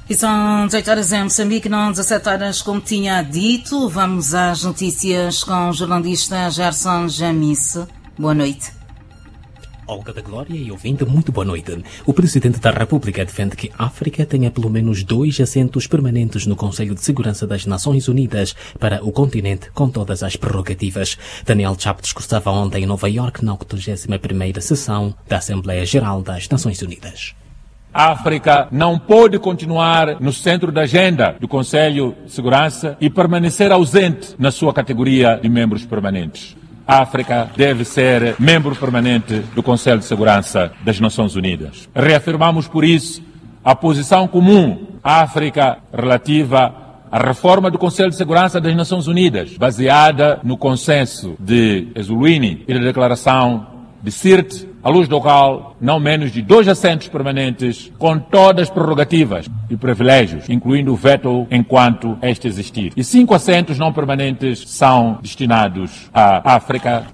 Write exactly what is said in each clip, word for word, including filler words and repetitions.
E são dezoito horas em Moçambique, não dezassete horas como tinha dito. Vamos às notícias com o jornalista Gerson Jamice. Boa noite. Olga da Glória e ouvinte, muito boa noite. O Presidente da República defende que a África tenha pelo menos dois assentos permanentes no Conselho de Segurança das Nações Unidas para o continente, com todas as prerrogativas. Daniel Chapo discursava ontem em Nova Iorque na octogésima primeira sessão da Assembleia Geral das Nações Unidas. A África não pode continuar no centro da agenda do Conselho de Segurança e permanecer ausente na sua categoria de membros permanentes. A África deve ser membro permanente do Conselho de Segurança das Nações Unidas. Reafirmamos, por isso, a posição comum à África relativa à reforma do Conselho de Segurança das Nações Unidas, baseada no consenso de Esuluini e da declaração de Sirte, à luz do qual não menos de dois assentos permanentes com todas as prerrogativas e privilégios, incluindo o veto enquanto este existir. E cinco assentos não permanentes são destinados à África.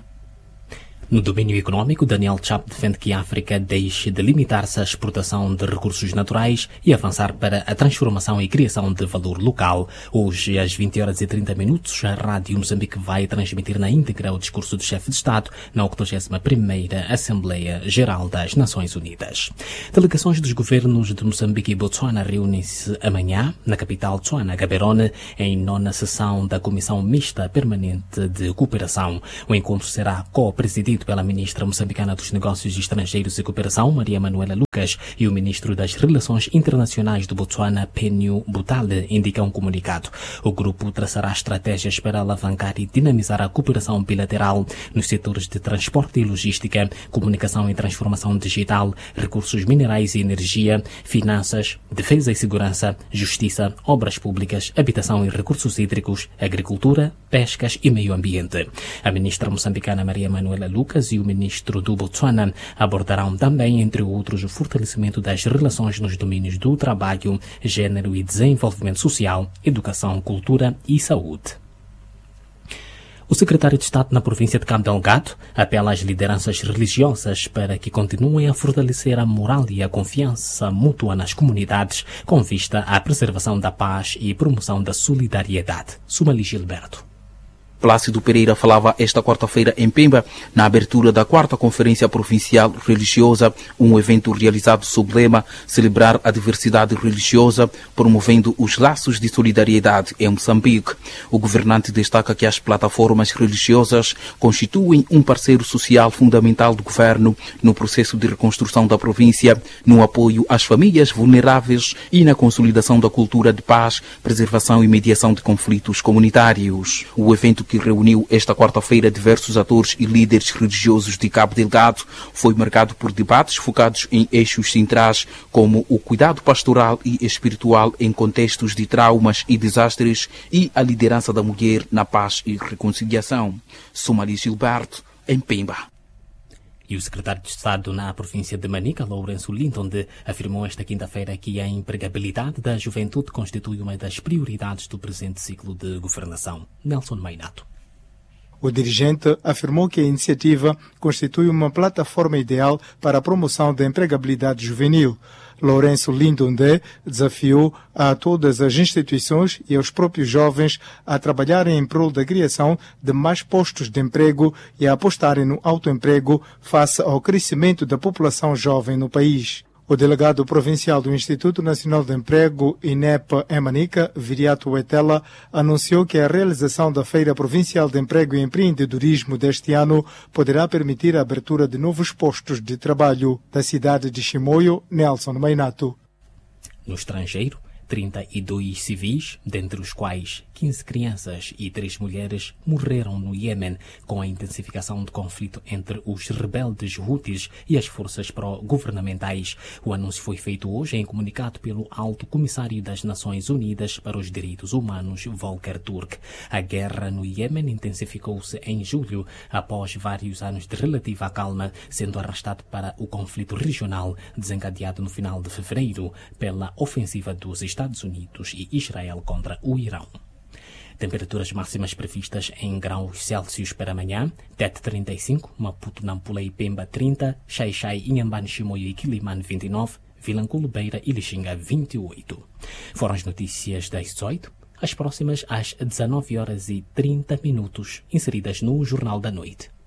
No domínio econômico, Daniel Chapo defende que a África deixe de limitar-se à exportação de recursos naturais e avançar para a transformação e criação de valor local. Hoje, às vinte horas e trinta minutos, a Rádio Moçambique vai transmitir na íntegra o discurso do chefe de Estado na octogésima primeira Assembleia Geral das Nações Unidas. Delegações dos governos de Moçambique e Botsuana reúnem-se amanhã na capital Tsuana, Gaborone, em nona sessão da Comissão Mista Permanente de Cooperação. O encontro será co-presidido pela ministra moçambicana dos Negócios Estrangeiros e Cooperação, Maria Manuela Lucas, e o ministro das Relações Internacionais do Botsuana, Penio Butale, indica um comunicado. O grupo traçará estratégias para alavancar e dinamizar a cooperação bilateral nos setores de transporte e logística, comunicação e transformação digital, recursos minerais e energia, finanças, defesa e segurança, justiça, obras públicas, habitação e recursos hídricos, agricultura, pescas e meio ambiente. A ministra moçambicana Maria Manuela Lucas e o ministro do Botsuana abordarão também, entre outros, o fortalecimento das relações nos domínios do trabalho, gênero e desenvolvimento social, educação, cultura e saúde. O secretário de Estado na província de Cabo Delgado apela às lideranças religiosas para que continuem a fortalecer a moral e a confiança mútua nas comunidades, com vista à preservação da paz e promoção da solidariedade. Sumali Gilberto. Plácido Pereira falava esta quarta-feira em Pemba, na abertura da quarta Conferência Provincial Religiosa, um evento realizado sob o lema Celebrar a Diversidade Religiosa, promovendo os laços de solidariedade em Moçambique. O governante destaca que as plataformas religiosas constituem um parceiro social fundamental do governo no processo de reconstrução da província, no apoio às famílias vulneráveis e na consolidação da cultura de paz, preservação e mediação de conflitos comunitários. O evento que reuniu esta quarta-feira diversos atores e líderes religiosos de Cabo Delgado, foi marcado por debates focados em eixos centrais como o cuidado pastoral e espiritual em contextos de traumas e desastres e a liderança da mulher na paz e reconciliação. Sumali Gilberto, em Pemba. E o secretário de Estado na província de Manica, Lourenço Linton, afirmou esta quinta-feira que a empregabilidade da juventude constitui uma das prioridades do presente ciclo de governação. Nelson Mainato. O dirigente afirmou que a iniciativa constitui uma plataforma ideal para a promoção da empregabilidade juvenil. Lourenço Lindonde desafiou a todas as instituições e aos próprios jovens a trabalharem em prol da criação de mais postos de emprego e a apostarem no autoemprego face ao crescimento da população jovem no país. O delegado provincial do Instituto Nacional de Emprego, INEP, em Manica, Viriato Wetela, anunciou que a realização da Feira Provincial de Emprego e Empreendedorismo deste ano poderá permitir a abertura de novos postos de trabalho. Da cidade de Chimoio, Nelson Mainato. No estrangeiro, trinta e dois civis, dentre os quais quinze crianças e três mulheres, morreram no Iêmen com a intensificação do conflito entre os rebeldes Houthis e as forças pró-governamentais. O anúncio foi feito hoje em comunicado pelo Alto Comissário das Nações Unidas para os Direitos Humanos, Volker Turk. A guerra no Iêmen intensificou-se em julho, após vários anos de relativa calma, sendo arrastado para o conflito regional desencadeado no final de fevereiro pela ofensiva dos Estados Unidos e Israel contra o Irão. Temperaturas máximas previstas em graus Celsius para amanhã: Tete trinta e cinco, Maputo, Nampula e Pemba trinta, Xai-Xai, Inhambane, Chimoio e Quilimane vinte e nove, Vilanculo, Beira e Lixinga vinte e oito. Foram as notícias das dezoito, as próximas às dezanove horas e trinta minutos, inseridas no Jornal da Noite.